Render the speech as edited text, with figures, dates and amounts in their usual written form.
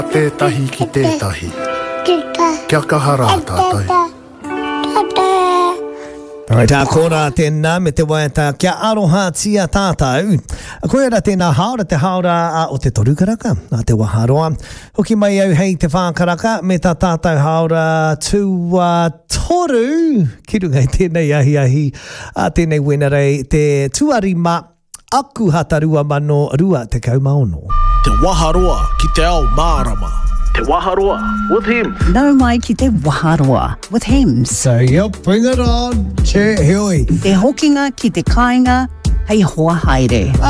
Tētahi ki tētahi. Kia kahara tātai. Tā kora tēnā me te waita kia aroha tia tātou. A koe ra tēnā haora te haora o te torukaraka, a te waharoa. Hoki mai au hei te whākaraka me tā tātou haora tū toru. Ki runga i tēnei ahi a tēnei wenarei te tuarima aku hatarua mano rua te kaumaono. Te waharoa ki te ao mārama. Te waharoa with him. No mai ki te waharoa with him. So yep, bring it on. Che hioi. Te hokinga ki te kāinga, hei hoa haere.